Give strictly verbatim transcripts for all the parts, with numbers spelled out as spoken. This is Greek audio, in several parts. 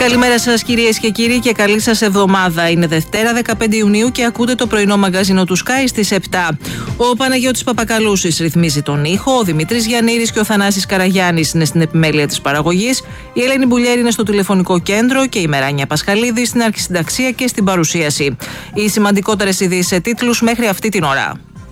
Καλημέρα σας κυρίες και κύριοι και καλή σας εβδομάδα. Είναι Δευτέρα δεκαπέντε Ιουνίου και ακούτε το πρωινό μαγκαζίνο του Sky στις επτά. Ο Παναγιώτης Παπακαλούσης ρυθμίζει τον ήχο, ο Δημήτρης Γιαννήρης και ο Θανάσης Καραγιάννης είναι στην επιμέλεια της παραγωγής, η Ελένη Μπουλιέρη είναι στο τηλεφωνικό κέντρο και η Μεράνια Πασχαλίδη στην αρχισυνταξία και στην παρουσίαση. Οι σημαντικότερες ειδήσεις σε τίτλους μέχρι αυτή την ώρα.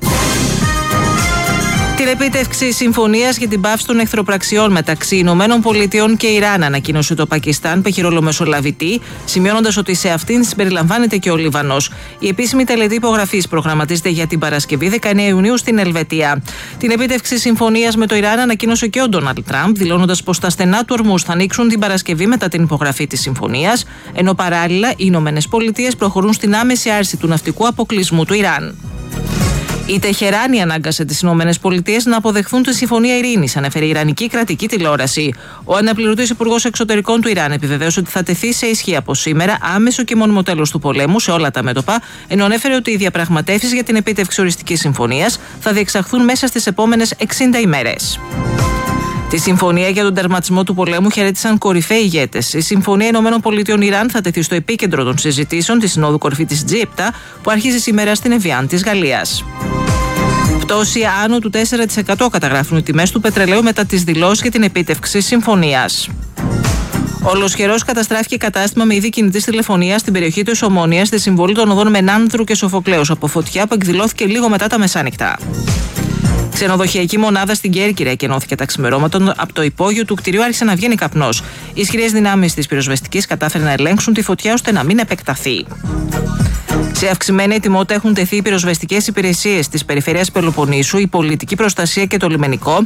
Την επίτευξη συμφωνίας για την πάυση των εχθροπραξιών μεταξύ Ηνωμένων Πολιτειών και Ιράν ανακοίνωσε το Πακιστάν με χειρολομεσολαβητή, σημειώνοντας ότι σε αυτήν συμπεριλαμβάνεται και ο Λίβανος. Η επίσημη τελετή υπογραφής προγραμματίζεται για την Παρασκευή δεκαεννέα Ιουνίου στην Ελβετία. Την επίτευξη συμφωνίας με το Ιράν ανακοίνωσε και ο Ντόναλντ Τραμπ, δηλώνοντας πως τα στενά του Ορμούζ θα ανοίξουν την Παρασκευή μετά την υπογραφή της συμφωνίας, ενώ παράλληλα οι Ηνωμένες Πολιτείες προχωρούν στην άμεση άρση του ναυτικού αποκλεισμού του Ιράν. Η Τεχεράνη ανάγκασε τις Ηνωμένες Πολιτείες να αποδεχθούν τη Συμφωνία Ειρήνης, ανέφερε η Ιρανική κρατική τηλεόραση. Ο αναπληρωτής υπουργός εξωτερικών του Ιράν επιβεβαίωσε ότι θα τεθεί σε ισχύ από σήμερα άμεσο και μόνιμο τέλος του πολέμου σε όλα τα μέτωπα, ενώ ανέφερε ότι οι διαπραγματεύσεις για την επίτευξη οριστικής συμφωνίας θα διεξαχθούν μέσα στις επόμενες εξήντα ημέρες. Τη συμφωνία για τον τερματισμό του πολέμου χαιρέτησαν κορυφαίοι ηγέτες. Η Συμφωνία Ηνωμένων Πολιτειών Ιράν θα τεθεί στο επίκεντρο των συζητήσεων της Συνόδου Κορυφή της τζι επτά που αρχίζει σήμερα στην Εβιάν της Γαλλίας. Πτώση άνω του τέσσερα τοις εκατό καταγράφουν οι τιμές του πετρελαίου μετά τις δηλώσεις για την επίτευξη συμφωνίας. Ολοσχερός καταστράφηκε κατάστημα με είδη κινητής τηλεφωνίας στην περιοχή της Ομόνοιας στη συμβολή των οδών Μενάνδρου και Σοφοκλέους από φωτιά που εκδηλώθηκε λίγο μετά τα μεσάνυχτα. Ξενοδοχειακή μονάδα στην Κέρκυρα εκενώθηκε τα ξημερώματα. Από το υπόγειο του κτηρίου άρχισε να βγαίνει καπνός. Οι ισχυρές δυνάμεις της πυροσβεστικής κατάφεραν να ελέγξουν τη φωτιά ώστε να μην επεκταθεί. Σε αυξημένη ετοιμότητα έχουν τεθεί οι πυροσβεστικές υπηρεσίες της περιφέρειας Πελοποννήσου, η πολιτική προστασία και το λιμενικό,